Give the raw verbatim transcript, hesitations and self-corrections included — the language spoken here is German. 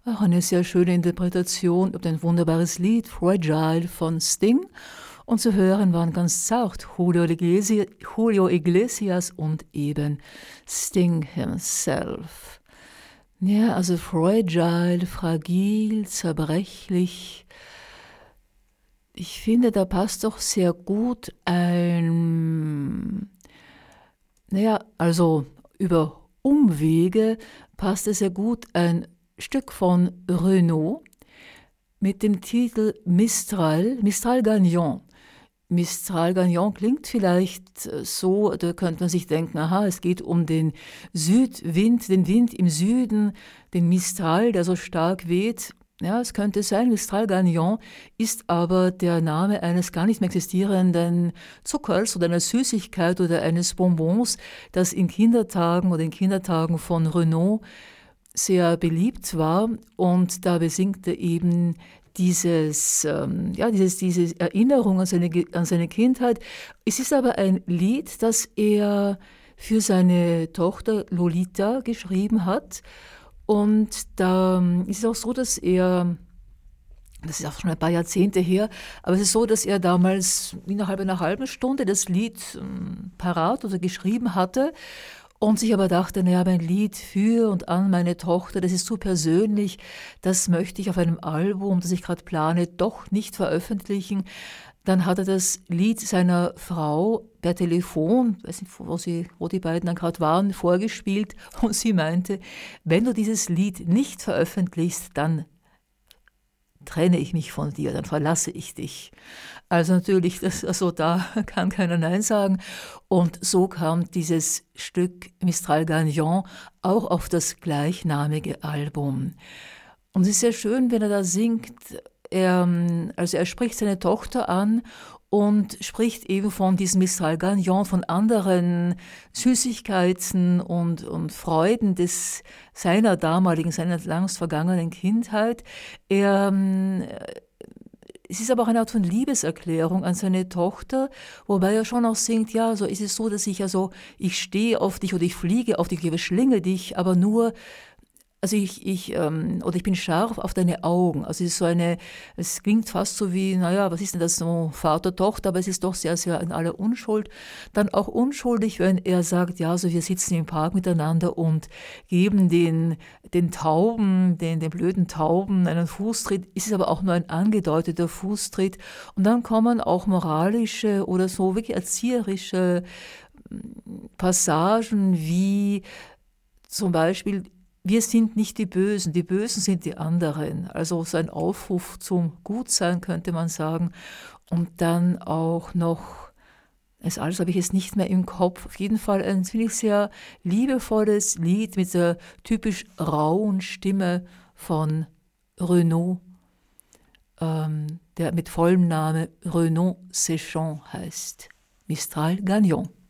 Auch eine sehr schöne Interpretation über ein wunderbares Lied, Fragile von Sting. Und zu hören waren ganz zart Julio Iglesias, Julio Iglesias und eben Sting himself. Ja, also fragile, fragil, zerbrechlich. Ich finde, da passt doch sehr gut ein, naja, also über Umwege passt es sehr gut ein Stück von Renaud mit dem Titel Mistral, Mistral Gagnon. Mistral Gagnon klingt vielleicht so, da könnte man sich denken, aha, es geht um den Südwind, den Wind im Süden, den Mistral, der so stark weht. Ja, es könnte sein, Mistral Gagnon ist aber der Name eines gar nicht mehr existierenden Zuckers oder einer Süßigkeit oder eines Bonbons, das in Kindertagen oder in Kindertagen von Renaud sehr beliebt war, und da besingt er eben dieses, ähm, ja, dieses, diese Erinnerung an seine, an seine Kindheit. Es ist aber ein Lied, das er für seine Tochter Lolita geschrieben hat, und da ist es auch so, dass er, das ist auch schon ein paar Jahrzehnte her, aber es ist so, dass er damals innerhalb einer halben Stunde das Lied ähm, parat oder geschrieben hatte und sich aber dachte, naja, mein Lied für und an meine Tochter, das ist so persönlich, das möchte ich auf einem Album, das ich gerade plane, doch nicht veröffentlichen. Dann hat er das Lied seiner Frau per Telefon, weiß nicht, wo, sie, wo die beiden dann gerade waren, vorgespielt, und sie meinte, wenn du dieses Lied nicht veröffentlichst, dann trenne ich mich von dir, dann verlasse ich dich. Also natürlich, das, also da kann keiner Nein sagen. Und so kam dieses Stück Mistral Gagnon auch auf das gleichnamige Album. Und es ist sehr schön, wenn er da singt. Er, also er spricht seine Tochter an und spricht eben von diesem Mistral Gagnon, von anderen Süßigkeiten und, und Freuden des, seiner damaligen, seiner längst vergangenen Kindheit. Er, es ist aber auch eine Art von Liebeserklärung an seine Tochter, wobei er schon auch singt, ja, so ist es so, dass ich also, ich stehe auf dich oder ich fliege auf dich, ich überschlinge dich, aber nur, also ich, ich, ähm, oder ich bin scharf auf deine Augen. Also es ist so eine, es klingt fast so wie, naja, was ist denn das so, Vater, Tochter, aber es ist doch sehr, sehr in aller Unschuld. Dann auch unschuldig, wenn er sagt, ja, so wir sitzen im Park miteinander und geben den, den Tauben, den, den blöden Tauben einen Fußtritt. Es ist aber auch nur ein angedeuteter Fußtritt. Und dann kommen auch moralische oder so wirklich erzieherische Passagen wie zum Beispiel, wir sind nicht die Bösen, die Bösen sind die anderen. Also so ein Aufruf zum Gutsein, könnte man sagen. Und dann auch noch, das alles habe ich jetzt nicht mehr im Kopf, auf jeden Fall ein ziemlich sehr liebevolles Lied mit der typisch rauen Stimme von Renaud, ähm, der mit vollem Namen Renaud Séchant heißt. Mistral Gagnon.